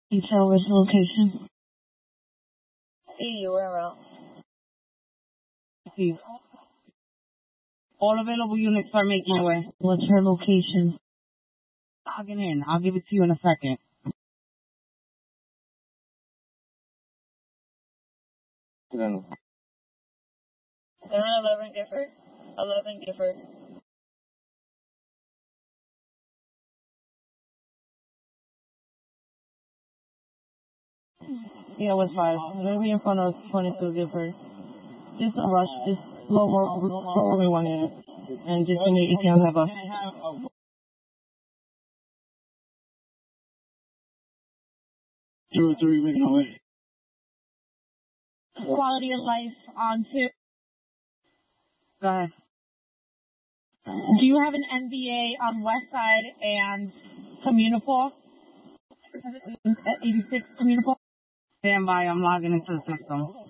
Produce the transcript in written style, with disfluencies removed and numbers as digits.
Can you tell which location? EU, where else? See. All available units are making their way. What's her location? Logging in. I'll give it to you in a second. They're on 11 Gifford. 11 Gifford. Yeah, what's 5? I'm going to be in front of 22 Gifford. Just a rush. Just roll me 1 minute. And just give me, you can have a... 03 making our way. Quality of life on 2. Go ahead. Do you have an NBA on West Side and Communipaw? 86 Communipaw? Stand by, I'm logging into the system.